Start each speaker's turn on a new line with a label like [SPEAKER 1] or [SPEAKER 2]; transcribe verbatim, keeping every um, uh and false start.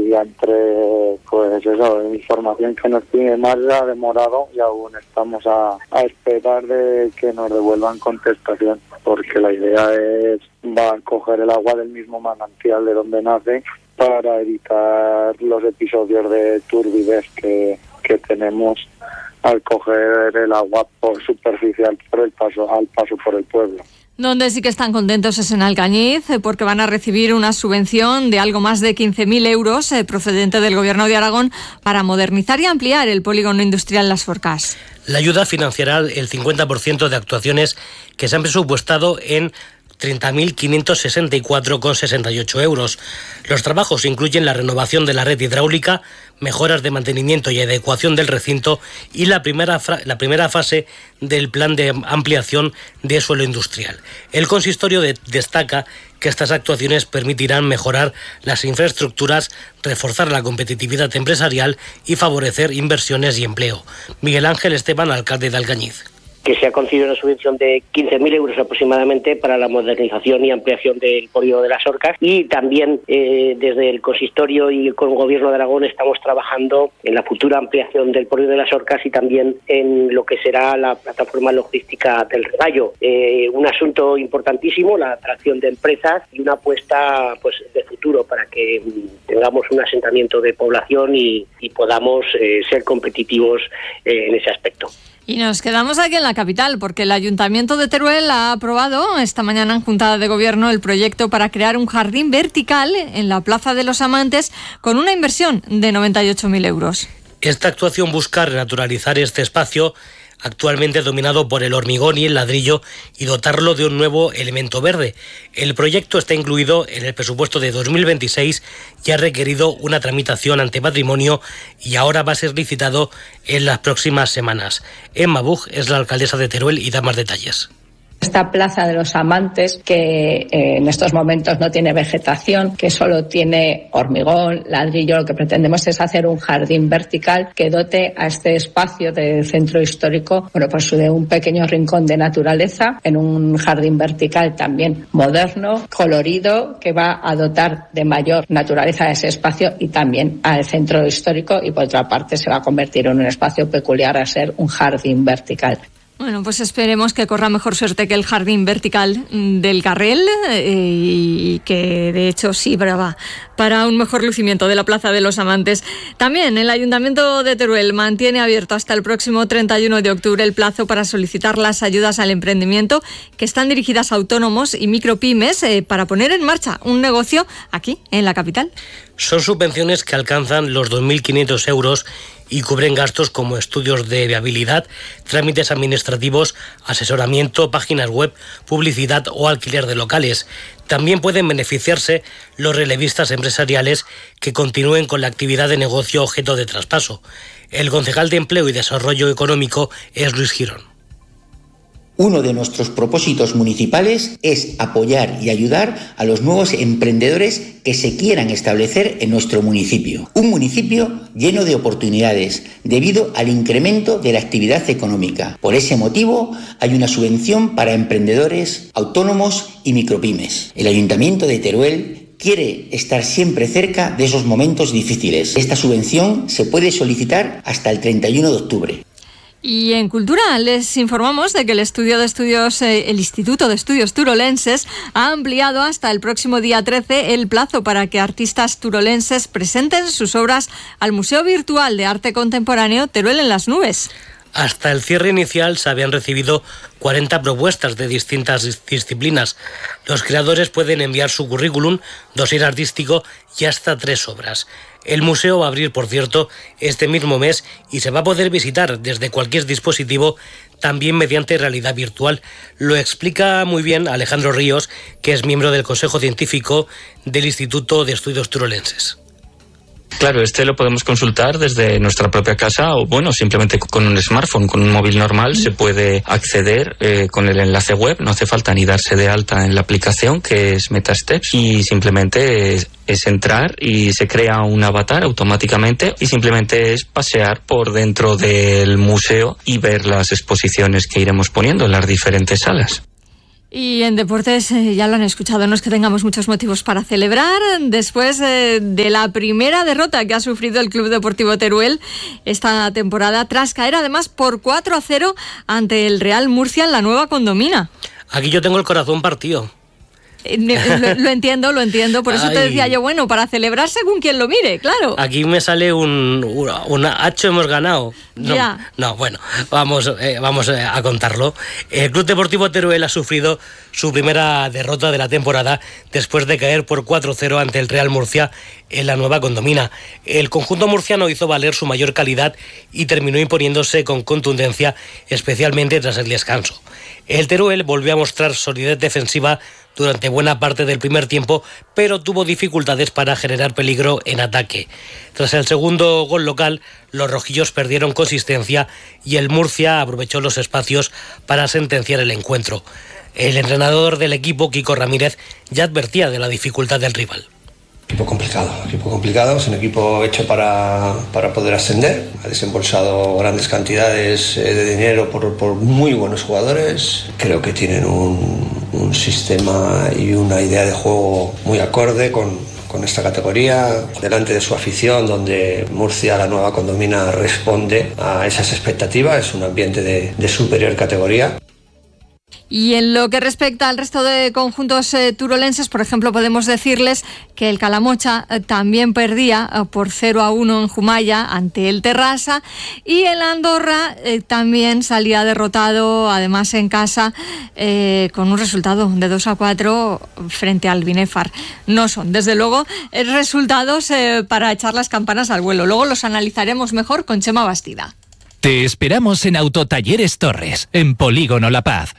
[SPEAKER 1] y entre, pues eso, información que nos pide más ha demorado y aún estamos a, a esperar de que nos devuelvan contestación, porque la idea es va a coger el agua del mismo manantial de donde nace para evitar los episodios de turbidez que, que tenemos al coger el agua por superficial por el paso al paso por el pueblo.
[SPEAKER 2] Donde sí que están contentos es en Alcañiz, porque van a recibir una subvención de algo más de quince mil euros eh, procedente del Gobierno de Aragón para modernizar y ampliar el polígono industrial Las Forcas.
[SPEAKER 3] La ayuda financiará el cincuenta por ciento de actuaciones que se han presupuestado en treinta mil quinientos sesenta y cuatro coma sesenta y ocho euros. Los trabajos incluyen la renovación de la red hidráulica, mejoras de mantenimiento y adecuación del recinto y la primera, fra- la primera fase del plan de ampliación de suelo industrial. El consistorio de- destaca que estas actuaciones permitirán mejorar las infraestructuras, reforzar la competitividad empresarial y favorecer inversiones y empleo. Miguel Ángel Esteban, alcalde de Alcañiz.
[SPEAKER 4] Que se ha concedido una subvención de quince mil euros aproximadamente para la modernización y ampliación del polígono de Las Orcas, y también eh, desde el consistorio y con el Gobierno de Aragón estamos trabajando en la futura ampliación del polígono de Las Orcas y también en lo que será la plataforma logística del Regallo. Eh, un asunto importantísimo, la atracción de empresas y una apuesta pues de futuro para que mm, tengamos un asentamiento de población y, y podamos eh, ser competitivos eh, en ese aspecto.
[SPEAKER 2] Y nos quedamos aquí en la capital, porque el Ayuntamiento de Teruel ha aprobado esta mañana en Junta de Gobierno el proyecto para crear un jardín vertical en la Plaza de los Amantes con una inversión de noventa y ocho mil euros.
[SPEAKER 3] Esta actuación busca renaturalizar este espacio, actualmente dominado por el hormigón y el ladrillo, y dotarlo de un nuevo elemento verde. El proyecto está incluido en el presupuesto de dos mil veintiséis y ha requerido una tramitación ante Patrimonio y ahora va a ser licitado en las próximas semanas. Emma Bug es la alcaldesa de Teruel y da más detalles.
[SPEAKER 5] Esta Plaza de los Amantes, que eh, en estos momentos no tiene vegetación, que solo tiene hormigón, ladrillo, lo que pretendemos es hacer un jardín vertical que dote a este espacio del centro histórico, bueno, pues de un pequeño rincón de naturaleza, en un jardín vertical también moderno, colorido, que va a dotar de mayor naturaleza a ese espacio y también al centro histórico, y por otra parte se va a convertir en un espacio peculiar a ser un jardín vertical.
[SPEAKER 2] Bueno, pues esperemos que corra mejor suerte que el jardín vertical del Carrel eh, y que de hecho sí brava para un mejor lucimiento de la Plaza de los Amantes. También el Ayuntamiento de Teruel mantiene abierto hasta el próximo treinta y uno de octubre el plazo para solicitar las ayudas al emprendimiento que están dirigidas a autónomos y micropymes eh, para poner en marcha un negocio aquí en la capital.
[SPEAKER 3] Son subvenciones que alcanzan los dos mil quinientos euros y cubren gastos como estudios de viabilidad, trámites administrativos, asesoramiento, páginas web, publicidad o alquiler de locales. También pueden beneficiarse los relevistas empresariales que continúen con la actividad de negocio objeto de traspaso. El concejal de Empleo y Desarrollo Económico es Luis Girón.
[SPEAKER 6] Uno de nuestros propósitos municipales es apoyar y ayudar a los nuevos emprendedores que se quieran establecer en nuestro municipio. Un municipio lleno de oportunidades debido al incremento de la actividad económica. Por ese motivo, hay una subvención para emprendedores, autónomos y micropymes. El Ayuntamiento de Teruel quiere estar siempre cerca de esos momentos difíciles. Esta subvención se puede solicitar hasta el treinta y uno de octubre.
[SPEAKER 2] Y en Cultura les informamos de que el estudio de estudios, eh, el Instituto de Estudios Turolenses ha ampliado hasta el próximo día trece el plazo para que artistas turolenses presenten sus obras al Museo Virtual de Arte Contemporáneo Teruel en las Nubes.
[SPEAKER 3] Hasta el cierre inicial se habían recibido cuarenta propuestas de distintas disciplinas. Los creadores pueden enviar su currículum, dossier artístico y hasta tres obras. El museo va a abrir, por cierto, este mismo mes y se va a poder visitar desde cualquier dispositivo, también mediante realidad virtual. Lo explica muy bien Alejandro Ríos, que es miembro del Consejo Científico del Instituto de Estudios Turolenses.
[SPEAKER 7] Claro, este lo podemos consultar desde nuestra propia casa o, bueno, simplemente con un smartphone, con un móvil normal se puede acceder eh, con el enlace web. No hace falta ni darse de alta en la aplicación, que es MetaSteps, y simplemente es, es entrar y se crea un avatar automáticamente y simplemente es pasear por dentro del museo y ver las exposiciones que iremos poniendo en las diferentes salas.
[SPEAKER 2] Y en deportes, eh, ya lo han escuchado, no es que tengamos muchos motivos para celebrar. Después eh, de la primera derrota que ha sufrido el Club Deportivo Teruel esta temporada, tras caer además por cuatro a cero ante el Real Murcia en la Nueva Condomina.
[SPEAKER 3] Aquí yo tengo el corazón partido.
[SPEAKER 2] Lo, lo entiendo, lo entiendo. Por eso Ay. te decía yo, bueno, para celebrar según quien lo mire, claro.
[SPEAKER 3] Aquí me sale un, una, una hacho, hemos ganado. No,
[SPEAKER 2] ya.
[SPEAKER 3] no bueno, vamos, eh, vamos a contarlo. El Club Deportivo Teruel ha sufrido su primera derrota de la temporada después de caer por cuatro cero ante el Real Murcia en la Nueva Condomina. El conjunto murciano hizo valer su mayor calidad y terminó imponiéndose con contundencia, especialmente tras el descanso. El Teruel volvió a mostrar solidez defensiva durante buena parte del primer tiempo, pero tuvo dificultades para generar peligro en ataque. Tras el segundo gol local, los rojillos perdieron consistencia y el Murcia aprovechó los espacios para sentenciar el encuentro. El entrenador del equipo, Kiko Ramírez, ya advertía de la dificultad del rival.
[SPEAKER 8] Equipo complicado, equipo complicado, es un equipo hecho para, para poder ascender, ha desembolsado grandes cantidades de dinero por, por muy buenos jugadores, creo que tienen un, un sistema y una idea de juego muy acorde con, con esta categoría, delante de su afición, donde Murcia, la Nueva Condomina, responde a esas expectativas, es un ambiente de, de superior categoría.
[SPEAKER 2] Y en lo que respecta al resto de conjuntos eh, turolenses, por ejemplo, podemos decirles que el Calamocha eh, también perdía eh, por cero a uno en Jumaya ante el Terrassa, y el Andorra eh, también salía derrotado, además en casa, eh, con un resultado de dos a cuatro frente al Binefar. No son, desde luego, eh, resultados eh, para echar las campanas al vuelo. Luego los analizaremos mejor con Chema Bastida.
[SPEAKER 9] Te esperamos en Autotalleres Torres, en Polígono La Paz.